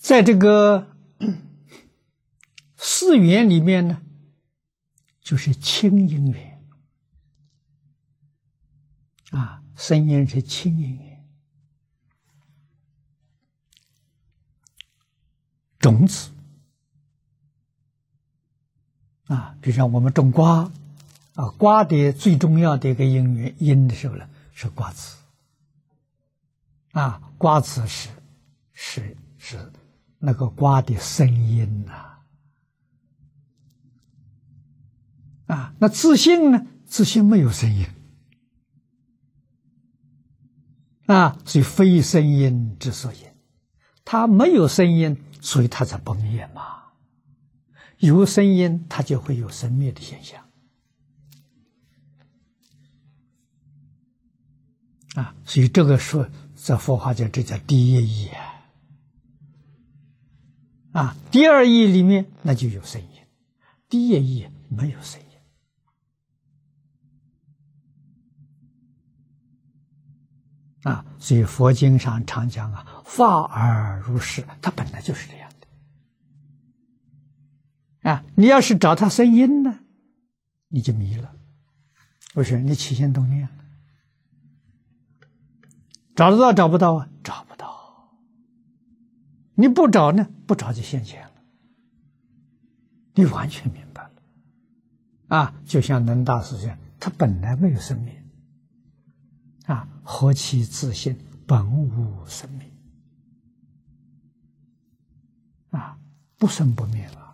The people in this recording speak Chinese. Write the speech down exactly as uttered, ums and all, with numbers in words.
在这个四缘里面呢，就是清因缘啊，声音是清因缘，种子啊，比如说我们种瓜啊，瓜的最重要的一个因缘因的时候呢，是瓜子啊，瓜子是是是那个瓜的声音呐。啊，那自信呢？自信没有声音啊，所以非声音之所言。它没有声音，所以它才不灭嘛。有声音，它就会有生灭的现象啊。所以这个说在佛法讲，这叫第一义啊。啊，第二义里面那就有声音，第一义没有声音。啊，所以佛经上常讲啊，法而如是，它本来就是这样的。啊，你要是找它声音呢，你就迷了。为什么？你起心动念了，找得到找不到啊？找不到。你不找呢？不找就现前了。你完全明白了。啊，就像能大师讲，他本来没有生命。啊，何其自性，本无生命，啊，不生不灭了。